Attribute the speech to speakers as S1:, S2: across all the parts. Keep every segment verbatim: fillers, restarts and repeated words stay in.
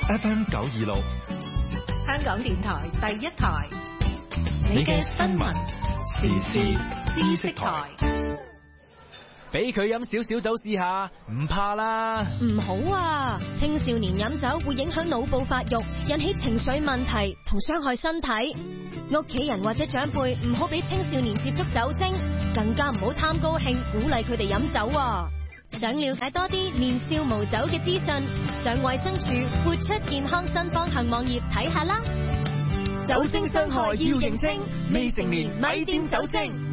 S1: F M 九二六，
S2: 香港電台第一台，
S1: 你嘅新聞時事知識台。
S3: 俾佢飲少少酒試下，唔怕啦。
S4: 唔好啊！青少年飲酒會影響腦部發育，引起情緒問題同傷害身體。屋企人或者長輩唔好俾青少年接觸酒精，更加唔好貪高興鼓勵佢哋飲酒啊！想了解多啲年少無酒嘅資訊，上衛生署活出健康新方向網頁睇下啦。
S3: 酒精傷害要認清，未成年咪掂酒精。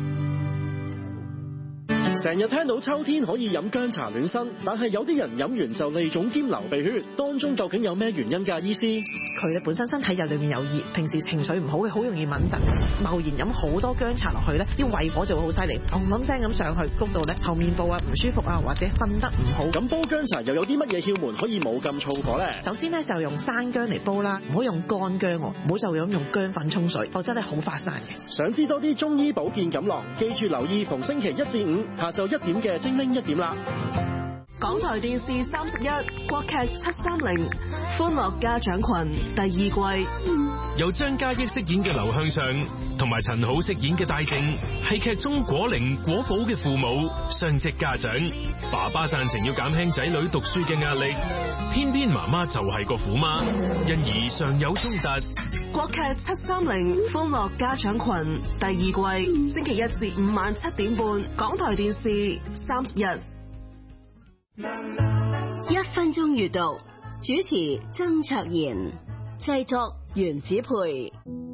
S5: 成日聽到秋天可以飲薑茶暖身，但係有啲人飲完就痢腫兼流鼻血，當中究竟有咩原因㗎？醫師，
S6: 佢哋本身身體就裏面有熱，平時情緒唔好嘅，好容易敏疾。貿然飲好多薑茶落去咧，啲胃火就會好犀利，嗡嗡聲咁上去，谷到咧後面部啊唔舒服啊，或者瞓得唔好。
S5: 咁煲薑茶又有啲乜嘢竅門可以冇咁燥火咧？
S6: 首先咧就用生薑嚟煲啦，唔好用乾薑，唔好就咁用薑粉沖水，否則咧好發散嘅。
S5: 想知多啲中醫保健錦囊，記住留意逢星期一至五下晝一點嘅精靈一點啦。
S7: 港台電視三十一國劇七三零歡樂家長群第二季，
S8: 由張嘉益飾演嘅劉向上同埋陳好飾演嘅戴正，係劇中果靈果寶嘅父母，雙職家長。爸爸贊成要減輕仔女讀書嘅壓力，偏偏媽媽就係個虎媽，因而常有衝突。
S7: 國劇七三零歡樂家長群第二季，星期一至五晚七點半，港台電視三十一。
S9: 一分鐘閱讀，主持曾卓賢，製作袁子培。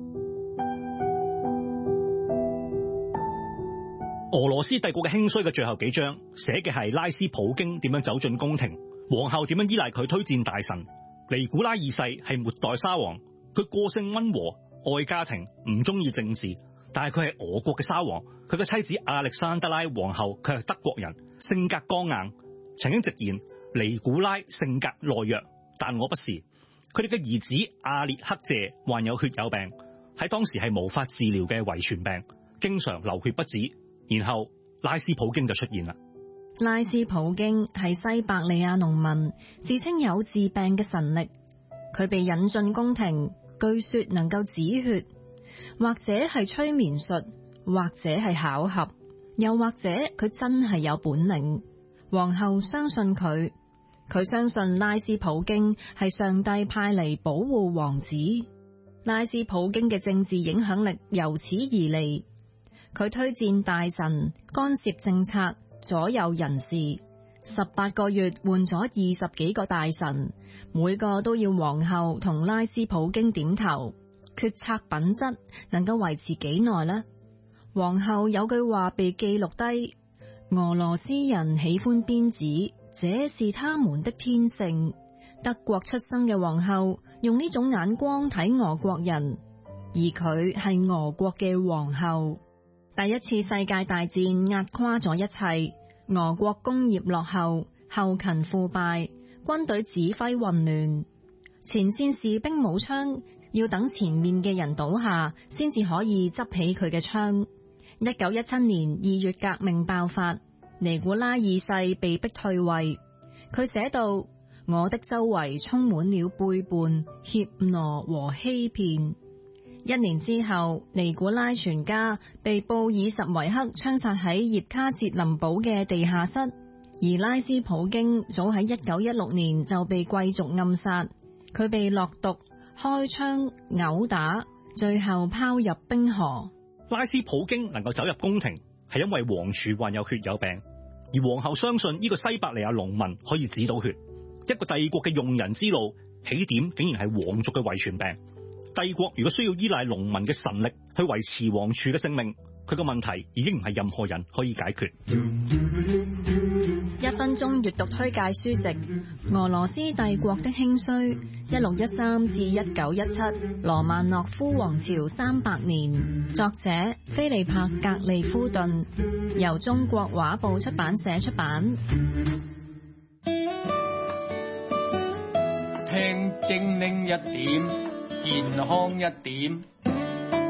S10: 俄羅斯帝國嘅興衰嘅最後幾章，寫嘅係拉斯普京點樣走進宮廷，皇后點樣依賴佢推薦大臣。尼古拉二世係末代沙皇，佢個性溫和，愛家庭，唔中意政治，但係佢係俄國嘅沙皇。佢嘅妻子亞歷山德拉皇后，佢係德國人，性格剛硬。曾經直言尼古拉性格懦弱，但我不是。佢哋嘅兒子阿列克謝患有血友病，喺當時係無法治療嘅遺傳病，經常流血不止。然後拉斯普京就出現啦。
S11: 拉斯普京係西伯利亞農民，自稱有治病嘅神力。佢被引進宮廷，據說能夠止血，或者係催眠術，或者係巧合，又或者佢真係有本領。皇后相信佢，佢相信拉斯普京係上帝派嚟保護王子。拉斯普京嘅政治影響力由此而嚟，佢推薦大臣，干涉政策，左右人事。十八個月換咗二十幾個大臣，每個都要皇后同拉斯普京點頭。決策品質能夠維持幾耐呢？皇后有句話被記錄低。俄羅斯人喜歡鞭子，這是他們的天性。德國出生嘅皇后用呢種眼光睇俄國人，而佢係俄國嘅皇后。第一次世界大戰壓垮咗一切，俄國工業落後，後勤腐敗，軍隊指揮混亂，前線士兵冇槍，要等前面嘅人倒下先至可以執起佢嘅槍。一九一七年二月革命爆發，尼古拉二世被迫退位。佢寫道：我的周圍充滿了背叛、怯懦和欺騙。一年之後，尼古拉全家被布爾什維克槍殺喺葉卡捷林堡嘅地下室，而拉斯普京早喺一九一六年就被貴族暗殺。佢被落毒、開槍、毆打，最後拋入冰河。
S10: 拉斯普京能夠走入宮廷，係因為王儲患有血友病，而皇后相信呢個西伯利亞農民可以止到血。一個帝國嘅用人之路起點竟然係皇族嘅遺傳病。帝國如果需要依賴農民嘅神力去維持王儲嘅性命，佢個問題已經唔係任何人可以解決。
S11: 一分鐘閱讀推介書籍《俄羅斯帝國的興衰》，一六一三至一九一七，羅曼諾夫王朝三百年，作者菲利帕格利夫頓，由中國畫報出版社出版。
S12: 聽精靈一點，健康一點。